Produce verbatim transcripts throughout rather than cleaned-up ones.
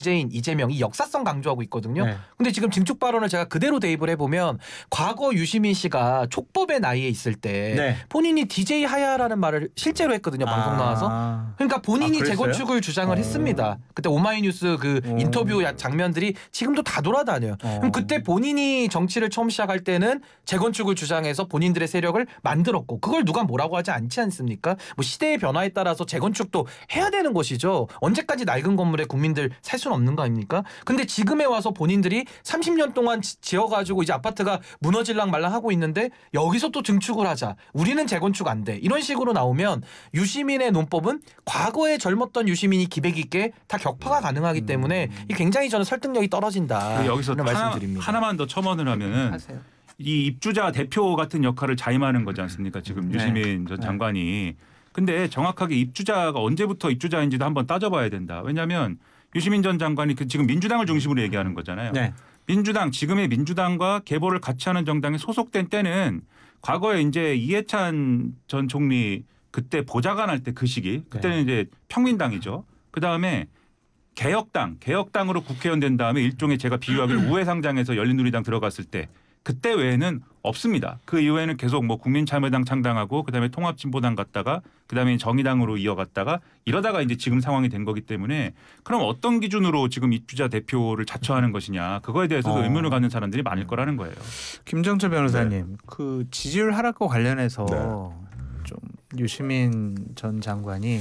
문재인, 이재명이 역사성 강조하고 있거든요. 네. 근데 지금 증축 발언을 제가 그대로 대입을 해보면 과거 유시민 씨가 촉법의 나이에 있을 때 네. 본인이 디제이 하야라는 말을 실제로 했거든요. 방송 나와서. 아. 그러니까 본인이 아, 그랬어요? 재건축을 주장을 어. 했습니다. 그때 오마이뉴스 그 어. 인터뷰 장면들이 지금도 다 돌아다녀요. 어. 그럼 그때 본인이 정치를 처음 시작할 때는 재건축을 주장해서 본인들의 세력을 만들었고 그걸 누가 뭐라고 하지 않지 않습니까? 뭐 시대의 변화에 따라서 재건축도 해야 되는 것이죠. 언제까지 낡은 건물에 국민들 살 수는 없는 거 아닙니까? 근데 지금에 와서 본인들이 삼십 년 동안 지, 지어가지고 이제 아파트가 무너질랑 말랑 하고 있는데 여기서 또 증축을 하자. 우리는 재건축 안 돼. 이런 식으로 나오면 유시민의 논법은 과거에 젊었던 유시민이 기백 있게 다 격파가 가능하기 때문에 이 굉장히 저는 설득력이 떨어진다. 여기서 이런 하나, 말씀드립니다. 하나만 더 첨언을 하면은 하세요. 이 입주자 대표 같은 역할을 자임하는 거지 않습니까? 지금 네. 유시민 전 장관이. 근데 정확하게 입주자가 언제부터 입주자인지도 한번 따져봐야 된다. 왜냐하면 유시민 전 장관이 그 지금 민주당을 중심으로 얘기하는 거잖아요. 네. 민주당 지금의 민주당과 계보를 같이 하는 정당에 소속된 때는 과거에 이제 이해찬 전 총리 그때 보좌관 할 때 그 시기 그때는 네. 이제 평민당이죠. 그 다음에 개혁당 개혁당으로 국회의원 된 다음에 일종의 제가 비유하기로 우회상장에서 열린우리당 들어갔을 때 그때 외에는 없습니다. 그 이후에는 계속 뭐 국민참여당 창당하고 그다음에 통합진보당 갔다가 그다음에 정의당으로 이어갔다가 이러다가 이제 지금 상황이 된 거기 때문에 그럼 어떤 기준으로 지금 입주자 대표를 자처하는 것이냐 그거에 대해서도 어. 의문을 갖는 사람들이 많을 거라는 거예요. 김정철 변호사님, 그 지지율 하락과 관련해서 네. 좀 유시민 전 장관이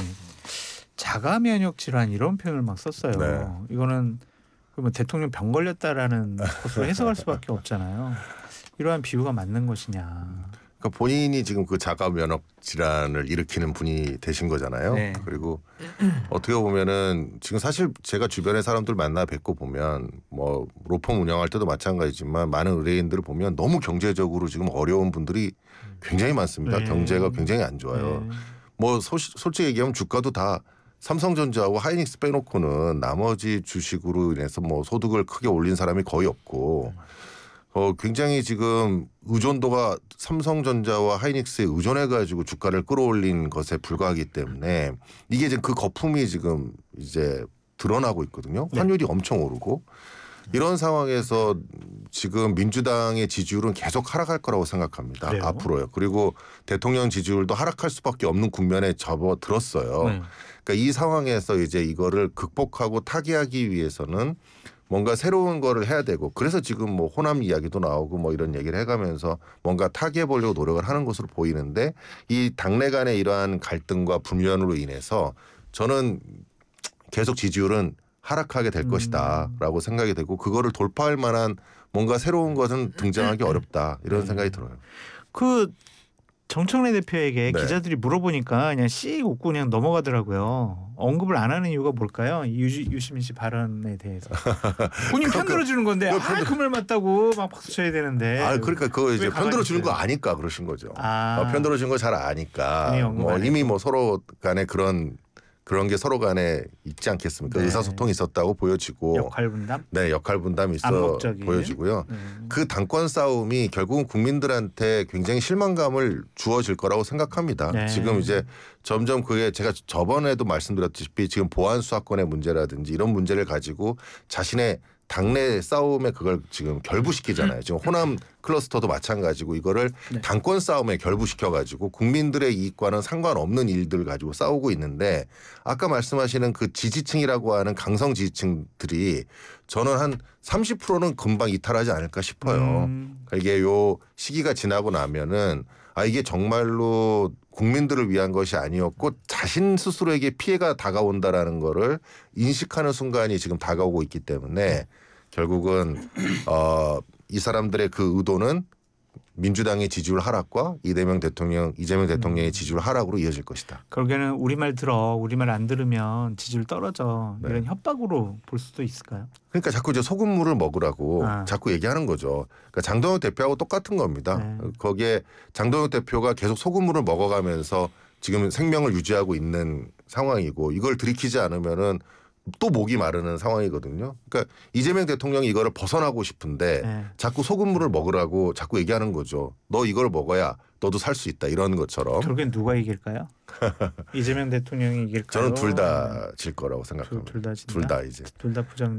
자가 면역 질환 이런 표현을 막 썼어요. 네. 이거는 그러면 대통령 병 걸렸다라는 것으로 해석할 수밖에 없잖아요. 이러한 비유가 맞는 것이냐. 그러니까 본인이 지금 그 자가 면역 질환을 일으키는 분이 되신 거잖아요. 네. 그리고 어떻게 보면은 지금 사실 제가 주변에 사람들 만나 뵙고 보면 뭐 로펌 운영할 때도 마찬가지지만 많은 의뢰인들을 보면 너무 경제적으로 지금 어려운 분들이 굉장히 많습니다. 네. 경제가 굉장히 안 좋아요. 네. 뭐 소, 솔직히 얘기하면 주가도 다 삼성전자하고 하이닉스 빼놓고는 나머지 주식으로 인해서 뭐 소득을 크게 올린 사람이 거의 없고 어 굉장히 지금 의존도가 삼성전자와 하이닉스에 의존해가지고 주가를 끌어올린 것에 불과하기 때문에 이게 지금 그 거품이 지금 이제 드러나고 있거든요. 환율이 엄청 오르고 이런 상황에서 지금 민주당의 지지율은 계속 하락할 거라고 생각합니다. 그래요? 앞으로요. 그리고 대통령 지지율도 하락할 수밖에 없는 국면에 접어들었어요. 네. 그러니까 이 상황에서 이제 이거를 극복하고 타개하기 위해서는 뭔가 새로운 거를 해야 되고 그래서 지금 뭐 호남 이야기도 나오고 뭐 이런 얘기를 해가면서 뭔가 타개해 보려고 노력을 하는 것으로 보이는데 이 당내 간의 이러한 갈등과 분열으로 인해서 저는 계속 지지율은 하락하게 될 음. 것이다라고 생각이 되고 그거를 돌파할 만한 뭔가 새로운 것은 등장하기 어렵다 이런 생각이 들어요. 그 정청래 대표에게 네. 기자들이 물어보니까 그냥 씩 웃고 그냥 넘어가더라고요. 언급을 안 하는 이유가 뭘까요? 유, 유시민 씨 발언에 대해서. 본인 편 들어주는 건데 아, 그 말 맞다고 막 박수 쳐야 되는데. 아 그러니까 그거 이제 왜 편 가만히 들어주는 거 있어요? 아니까 그러신 거죠. 아. 어, 편 들어주는 거 잘 아니까 본인이 언급 뭐 안 이미 했고. 뭐 서로 간에 그런 그런 게 서로 간에 있지 않겠습니까? 네. 의사소통이 있었다고 보여지고 역할 분담. 네 역할 분담이 있어 암묵적인. 보여지고요. 음. 그 당권 싸움이 결국은 국민들한테 굉장히 실망감을 주어질 거라고 생각합니다. 네. 지금 이제 점점 그게 제가 저번에도 말씀드렸다시피 지금 보안 수사권의 문제라든지 이런 문제를 가지고 자신의 당내 싸움에 그걸 지금 결부시키잖아요. 지금 호남 클러스터도 마찬가지고 이거를 네. 당권 싸움에 결부시켜가지고 국민들의 이익과는 상관없는 일들 가지고 싸우고 있는데 아까 말씀하시는 그 지지층이라고 하는 강성 지지층들이 저는 한 삼십 퍼센트는 금방 이탈하지 않을까 싶어요. 음. 그러니까 이게 요 시기가 지나고 나면은 아 이게 정말로 국민들을 위한 것이 아니었고 자신 스스로에게 피해가 다가온다라는 거를 인식하는 순간이 지금 다가오고 있기 때문에 결국은 어, 이 사람들의 그 의도는 민주당의 지지율 하락과 이재명 대통령, 이재명 대통령의 지지율 하락으로 이어질 것이다. 결국에는 우리말 들어 우리말 안 들으면 지지율 떨어져 네. 이런 협박으로 볼 수도 있을까요? 그러니까 자꾸 이제 소금물을 먹으라고 아. 자꾸 얘기하는 거죠. 그러니까 장동혁 대표하고 똑같은 겁니다. 네. 거기에 장동혁 대표가 계속 소금물을 먹어가면서 지금 생명을 유지하고 있는 상황이고 이걸 들이키지 않으면은 또 목이 마르는 상황이거든요. 그러니까 이재명 대통령이 이거를 벗어나고 싶은데 네. 자꾸 소금물을 먹으라고 자꾸 얘기하는 거죠. 너 이걸 먹어야 너도 살 수 있다 이런 것처럼 결국엔 누가 이길까요? 이재명 대통령이 이길까요? 저는 둘 다 질 거라고 생각합니다. 둘 다 둘 다 이제 둘 다 부정.